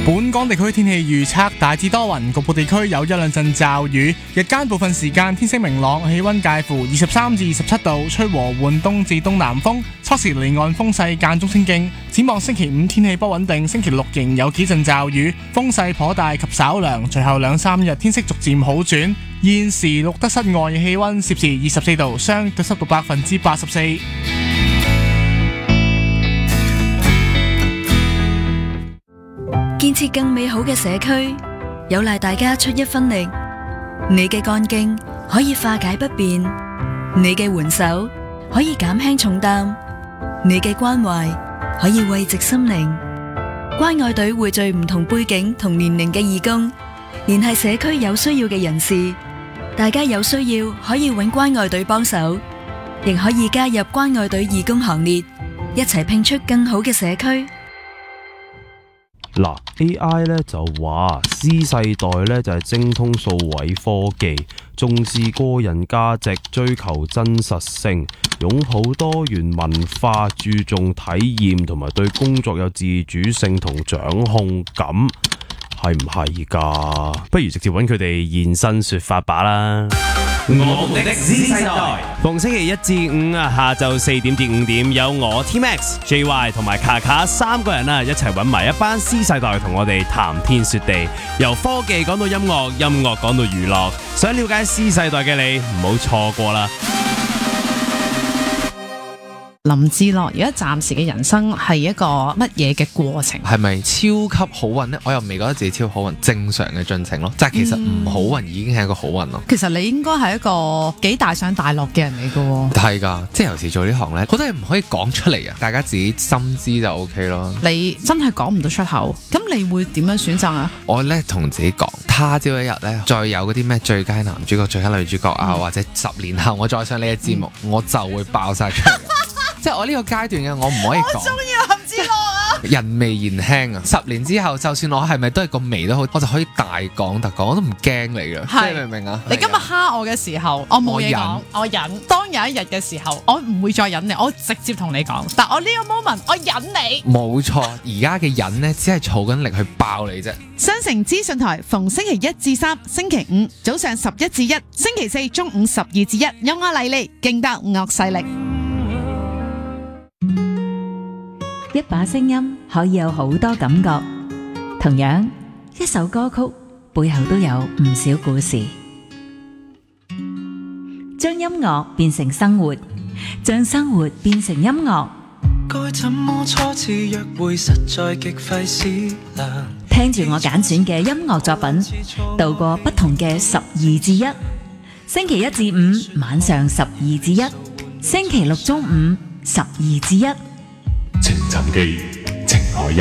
本港地區天氣預測大致多雲，局部地區有一兩陣驟雨。日間部分時間天色明朗，氣溫介乎23至27度，吹和緩東至東南風。初時離岸風勢間中清勁。展望星期五天氣不穩定，星期六仍有幾陣驟雨，風勢頗大及稍涼。隨後兩三日天色逐漸好轉。現時錄得室外氣溫攝氏24度，相對濕度84%。 建設更美好嘅社區，有賴大家出一分力。你嘅幹勁可以化解不便，你嘅援手可以減輕重擔，你嘅關懷可以慰藉心靈。關愛隊匯聚唔同背景同年齡嘅義工，聯繫社區有需要嘅人士。大家有需要可以搵關愛隊幫手，亦可以加入關愛隊義工行列，一齊拼出更好嘅社區。 嗱 ，AI 咧就話 C 世代咧就係精通數位科技，重視個人價值，追求真實性，擁抱多元文化，注重體驗同埋對工作有自主性同掌控感，係唔係㗎？不如直接揾佢哋現身說法吧啦！ 我們的 Z 世代， 逢星期一至五下晝4點至5點，有我 T-Max、JY 同埋卡卡三個人一齊揾埋一班 C 世代同我哋談天說地，由科技講到音樂，音樂講到娛樂，想了解 C 世代嘅你唔好錯過啦！ 林志樂而家暫時嘅人生係一個乜嘢嘅過程？ 係咪超級好運呢？我又未覺得自己超好運，正常嘅進程咯。但係其實唔好運已經係一個好運咯。 其實你應該係一個幾大上大落嘅人嚟㗎。 係㗎，即係有時做呢行呢，好多嘢唔可以講出嚟啊，大家自己心知就 OK 咯。 你真係講唔到出口，咁你會點樣選擇啊？ 我咧同自己講，他朝一日咧，再有嗰啲咩最佳男主角、最佳女主角啊，或者10年後我再上呢個節目，我就會爆晒出嚟。即係我呢個階段嘅，我唔可以講。 我中意林志樂啊！ 人微言輕啊！10年之後，就算我係咪都係個微都好，我就可以大講特講，我都唔驚你嘅。即係明唔明啊？ 你今日蝦我嘅時候，我冇嘢講，我忍。當有一日嘅時候，我唔會再忍你，我直接同你講。但我呢個 moment，我忍你。 冇錯，而家嘅忍呢，只係儲緊力去爆你啫。 商城資訊台逢星期1至3，星期5早上11至1，星期4中午12至1，有我麗麗，勁得惡勢力。 一把聲音可以有好多感覺，同樣一首歌曲背後都有唔少故事。將音樂變成生活，將生活變成音樂。 該怎麼初次約會實在極費思量。 聽住我揀選嘅音樂作品，度過不同嘅12至1。星期1至5晚上12至1，星期6中午12至1。 情尋記，情海音。